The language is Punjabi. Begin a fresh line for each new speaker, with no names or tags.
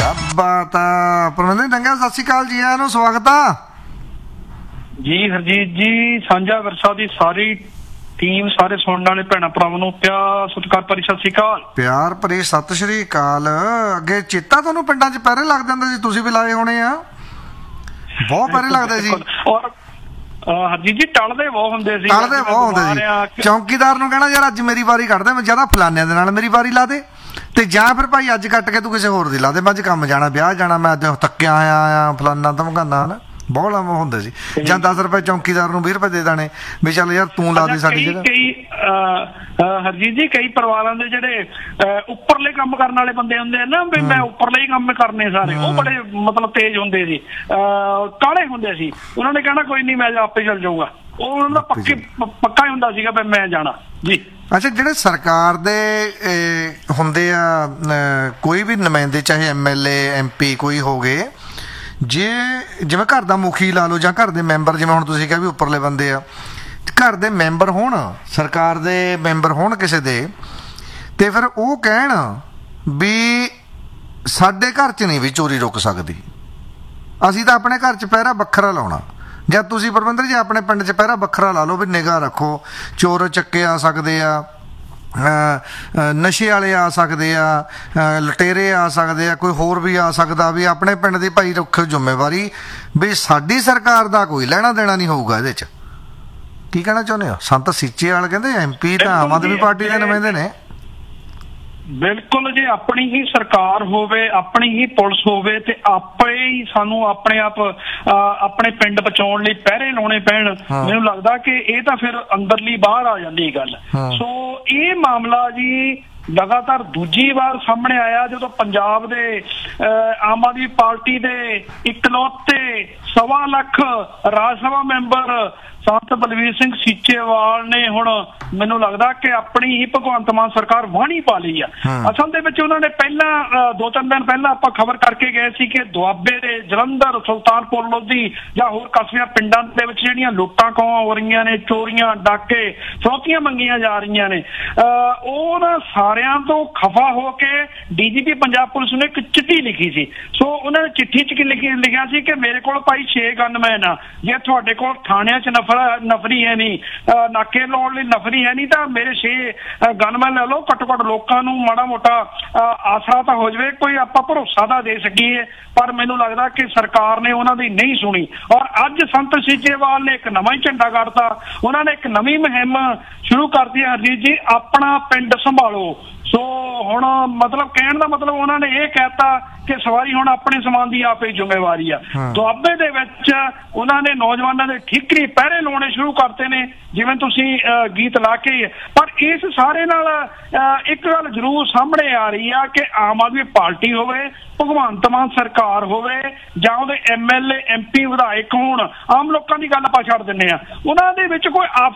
ਬਾਤ ਆ ਪਰਮਿੰਦਰ ਡੰਗਾ, ਸਤਿ ਸ਼੍ਰੀ ਅਕਾਲ ਜੀ, ਆਇਆਂ ਨੂੰ ਸਵਾਗਤ ਆ
ਜੀ। ਹਰਜੀਤ ਜੀ, ਸਾਂਝਾ ਵਿਰਸਾ ਦੀ ਸਾਰੀ ਟੀਮ, ਸਾਰੇ ਸੁਣਨ ਵਾਲੇ ਭੈਣਾਂ ਭਰਾਵਾਂ ਨੂੰ ਪਿਆਰ ਸਤਿਕਾਰ ਭਰੀ ਸਤਿ ਸ਼੍ਰੀ ਅਕਾਲ।
ਪਿਆਰ ਭਰੀ ਸਤਿ ਸ਼੍ਰੀ ਅਕਾਲ। ਅੱਗੇ ਚੇਤਾ ਤੁਹਾਨੂੰ ਪਿੰਡਾਂ 'ਚ ਪਹਿਰੇ ਲੱਗ ਜਾਂਦੇ ਸੀ, ਤੁਸੀਂ ਵੀ ਲਾਏ ਹੋਣੇ ਆ, ਬਹੁਤ ਪਹਿਰੇ ਲੱਗਦੇ ਸੀ।
ਔਰ ਹਰਜੀਤ ਜੀ ਟਲਦੇ ਬਹੁਤ ਹੁੰਦੇ ਸੀ,
ਟਲਦੇ ਬਹੁਤ ਹੁੰਦੇ ਸੀ। ਚੌਂਕੀਦਾਰ ਨੂੰ ਕਹਿਣਾ ਯਾਰ ਅੱਜ ਮੇਰੀ ਵਾਰੀ ਕੱਢ ਦੇ, ਮੈਂ ਜਿਆਦਾ ਫਲਾਨਿਆਂ ਦੇ ਨਾਲ ਮੇਰੀ ਵਾਰੀ ਲਾ ਦੇ, ਤੇ ਜਾਂ ਫਿਰ ਭਾਈ ਅੱਜ ਕੱਟ ਕੇ ਤੂੰ ਕਿਸੇ ਹੋਰ ਦੀ ਲਾ ਦੇ, ਮੈਂ ਅੱਜ ਕੰਮ ਜਾਣਾ, ਵਿਆਹ ਜਾਣਾ, ਮੈਂ ਅੱਜ ਥੱਕਿਆ ਆਇਆ ਫਲਾਨਾ ਧਮਕਾਨਾ ਹਨਾ, ਬਹੁਤ ਲੰਮਾ ਹੁੰਦੇ ਸੀ। ਜਾਂ 10 ਰੁਪਏ ਚੌਂਕੀਦਾਰ ਨੂੰ 20 ਰੁਪਏ ਦੇ ਦੇਣੇ ਵੀ ਚੱਲ ਯਾਰ ਤੂੰ ਲਾ ਦੇ ਸਾਡੀ ਜਗ੍ਹਾ।
ਕਈ ਹਰਜੀਤ ਜੀ ਕਈ ਪਰਿਵਾਰਾਂ ਦੇ ਜਿਹੜੇ ਉੱਪਰਲੇ ਕੰਮ ਕਰਨ ਵਾਲੇ ਬੰਦੇ ਹੁੰਦੇ ਆ ਨਾ, ਵੀ ਮੈਂ ਉੱਪਰਲੇ ਹੀ ਕੰਮ ਕਰਨੇ ਸਾਰੇ, ਉਹ ਬੜੇ ਮਤਲਬ ਤੇਜ਼ ਹੁੰਦੇ ਸੀ, ਕਾਲੇ ਹੁੰਦੇ ਸੀ। ਉਹਨਾਂ ਨੇ ਕਹਿਣਾ ਕੋਈ ਨਹੀਂ ਮੈਂ ਆਪੇ ਚੱਲ ਜਾਊਗਾ, ਉਹ ਉਹਨਾਂ ਦਾ ਪੱਕਾ ਹੀ ਹੁੰਦਾ ਸੀਗਾ ਵੀ ਮੈਂ ਜਾਣਾ ਜੀ।
ਅੱਛਾ, ਜਿਹੜੇ ਸਰਕਾਰ ਦੇ ਹੁੰਦੇ ਆ ਕੋਈ ਵੀ ਨੁਮਾਇੰਦੇ, ਚਾਹੇ MLA MP ਕੋਈ ਹੋ ਗਏ, ਜੇ ਜਿਵੇਂ ਘਰ ਦਾ ਮੁਖੀ ਲਾ ਲਓ ਜਾਂ ਘਰ ਦੇ ਮੈਂਬਰ, ਜਿਵੇਂ ਹੁਣ ਤੁਸੀਂ ਕਿਹਾ ਵੀ ਉੱਪਰਲੇ ਬੰਦੇ ਆ, ਘਰ ਦੇ ਮੈਂਬਰ ਹੋਣ, ਸਰਕਾਰ ਦੇ ਮੈਂਬਰ ਹੋਣ ਕਿਸੇ ਦੇ, ਤੇ ਫਿਰ ਉਹ ਕਹਿਣ ਵੀ ਸਾਡੇ ਘਰ 'ਚ ਨਹੀਂ ਵੀ ਚੋਰੀ ਰੁਕ ਸਕਦੀ, ਅਸੀਂ ਤਾਂ ਆਪਣੇ ਘਰ 'ਚ ਪਹਿਰਾ ਵੱਖਰਾ ਲਾਉਣਾ। ਜਾਂ ਤੁਸੀਂ ਪਰਵਿੰਦਰ ਜੀ ਆਪਣੇ ਪਿੰਡ 'ਚ ਪਹਿਰਾ ਵੱਖਰਾ ਲਾ ਲਓ ਵੀ ਨਿਗਾਹ ਰੱਖੋ, ਚੋਰ ਚੱਕੇ ਆ ਸਕਦੇ ਆ, ਨਸ਼ੇ ਵਾਲੇ ਆ ਸਕਦੇ ਆ, ਲੁਟੇਰੇ ਆ ਸਕਦੇ ਆ, ਕੋਈ ਹੋਰ ਵੀ ਆ ਸਕਦਾ, ਵੀ ਆਪਣੇ ਪਿੰਡ ਦੀ ਭਾਈ ਰੱਖੋ ਜ਼ਿੰਮੇਵਾਰੀ, ਵੀ ਸਾਡੀ ਸਰਕਾਰ ਦਾ ਕੋਈ ਲੈਣਾ ਦੇਣਾ ਨਹੀਂ ਹੋਊਗਾ ਇਹਦੇ 'ਚ। ਕੀ ਕਹਿਣਾ ਚਾਹੁੰਦੇ ਹੋ? ਸੰਤ ਸੀਚੇਵਾਲ ਕਹਿੰਦੇ MP ਤਾਂ ਆਮ ਆਦਮੀ ਪਾਰਟੀ ਦੇ ਨੁਮਾਇੰਦੇ ਨੇ।
ਬਿਲਕੁਲ ਜੀ, ਆਪਣੀ ਹੀ ਸਰਕਾਰ ਹੋਵੇ, ਆਪਣੀ ਹੀ ਪੁਲਿਸ ਹੋਵੇ, ਤੇ ਆਪੇ ਹੀ ਸਾਨੂੰ ਆਪਣੇ ਆਪ ਆਪਣੇ ਪਿੰਡ ਬਚਾਉਣ ਲਈ ਪਹਿਰੇ ਲਾਉਣੇ ਪੈਣ। ਮੈਨੂੰ ਲੱਗਦਾ ਕਿ ਇਹ ਤਾਂ ਫਿਰ ਅੰਦਰਲੀ ਬਾਹਰ ਆ ਜਾਂਦੀ ਗੱਲ। ਸੋ ਇਹ ਮਾਮਲਾ ਜੀ ਲਗਾਤਾਰ ਦੂਜੀ ਵਾਰ ਸਾਹਮਣੇ ਆਇਆ, ਜਦੋਂ ਪੰਜਾਬ ਦੇ ਆਮ ਆਦਮੀ ਪਾਰਟੀ ਦੇ ਇਕਲੌਤੇ 1.25 ਲੱਖ ਰਾਜ ਸਭਾ ਮੈਂਬਰ ਸੰਤ ਬਲਵੀਰ ਸਿੰਘ ਸੀਚੇਵਾਲ ਨੇ ਹੁਣ ਮੈਨੂੰ ਲੱਗਦਾ ਕਿ ਆਪਣੀ ਹੀ ਭਗਵੰਤ ਮਾਨ ਸਰਕਾਰ ਵਾਹਣੀ ਪਾ ਲਈ ਆ। ਅਸਲ ਦੇ ਵਿੱਚ ਉਹਨਾਂ ਨੇ ਪਹਿਲਾਂ 2-3 ਦਿਨ ਪਹਿਲਾਂ ਆਪਾਂ ਖਬਰ ਕਰਕੇ ਗਏ ਸੀ ਕਿ ਦੁਆਬੇ ਦੇ ਜਲੰਧਰ, ਸੁਲਤਾਨਪੁਰ ਲੋਧੀ ਜਾਂ ਹੋਰ ਕਸਬਿਆਂ ਪਿੰਡਾਂ ਦੇ ਵਿੱਚ ਜਿਹੜੀਆਂ ਲੁੱਟਾਂ ਖੋਹਾਂ ਹੋ ਰਹੀਆਂ ਨੇ, ਚੋਰੀਆਂ ਡਾਕੇ ਫਰੌਤੀਆਂ ਮੰਗੀਆਂ ਜਾ ਰਹੀਆਂ ਨੇ, ਉਹਨਾਂ ਸਾਰਿਆਂ ਤੋਂ ਖਫਾ ਹੋ ਕੇ DGP ਪੰਜਾਬ ਪੁਲਿਸ ਨੇ ਇੱਕ ਚਿੱਠੀ ਲਿਖੀ ਸੀ। ਸੋ ਉਹਨਾਂ ਨੇ ਚਿੱਠੀ 'ਚ ਲਿਖਿਆ ਸੀ ਕਿ ਮੇਰੇ ਕੋਲ ਭਾਈ 6 ਗਨਮੈਨ ਆ, ਜੇ ਤੁਹਾਡੇ ਕੋਲ ਥਾਣਿਆਂ 'ਚ ਨਫਰੀ ਹੈ ਨਹੀਂ, ਨਾਕੇ ਲਾਉਣ ਲਈ ਨਫਰੀ ਹੈ ਨਹੀਂ, ਤਾਂ ਮੇਰੇ 6 ਗਨਮੈਨ ਲੈ ਲਓ, ਘੱਟੋ ਘੱਟ ਲੋਕਾਂ ਨੂੰ ਮਾੜਾ ਮੋਟਾ ਆਸਰਾ ਤਾਂ ਹੋ ਜਾਵੇ, ਕੋਈ ਆਪਾਂ ਭਰੋਸਾ ਤਾਂ ਦੇ ਸਕੀਏ। ਪਰ ਮੈਨੂੰ ਲੱਗਦਾ ਕਿ ਸਰਕਾਰ ਨੇ ਉਹਨਾਂ ਦੀ ਨਹੀਂ ਸੁਣੀ, ਔਰ ਅੱਜ ਸੰਤ ਸੀਚੇਵਾਲ ਨੇ ਇੱਕ ਨਵਾਂ ਹੀ ਝੰਡਾ ਕੱਢਤਾ। ਉਹਨਾਂ ਨੇ ਇੱਕ ਨਵੀਂ ਮੁਹਿੰਮ ਸ਼ੁਰੂ ਕਰਤੀ ਹੈ, ਹਰਜੀਤ ਜੀ, ਆਪਣਾ ਪਿੰਡ ਸੰਭਾਲੋ। ਸੋ ਹੁਣ ਮਤਲਬ ਕਹਿਣ ਦਾ ਮਤਲਬ ਉਹਨਾਂ ਨੇ ਇਹ ਕਹਿਤਾ ਕਿ ਸਵਾਰੀ ਹੁਣ ਆਪਣੇ ਸਮਾਨ ਦੀ ਆਪੇ ਜ਼ਿੰਮੇਵਾਰੀ ਆ। ਦੁਆਬੇ ਦੇ ਵਿੱਚ ਉਹਨਾਂ ਨੇ ਨੌਜਵਾਨਾਂ ਦੇ ਠੀਕਰੀ ਪਹਿਰੇ ਲਾਉਣੇ ਸ਼ੁਰੂ ਕਰਤੇ ਨੇ, ਜਿਵੇਂ ਤੁਸੀਂ ਗੀਤ ਲਾ ਕੇ। ਪਰ ਇਸ ਸਾਰੇ ਨਾਲ ਇੱਕ ਗੱਲ ਜ਼ਰੂਰ ਸਾਹਮਣੇ ਆ ਰਹੀ ਆ ਕਿ ਆਮ ਆਦਮੀ ਪਾਰਟੀ ਹੋਵੇ, ਭਗਵੰਤ ਮਾਨ ਸਰਕਾਰ ਹੋਵੇ, ਜਾਂ ਉਹਦੇ MLA MP ਵਿਧਾਇਕ ਹੋਣ, ਆਮ ਲੋਕਾਂ ਦੀ ਗੱਲ ਆਪਾਂ ਛੱਡ ਦਿੰਦੇ ਆ, ਉਹਨਾਂ ਦੇ ਵਿੱਚ ਕੋਈ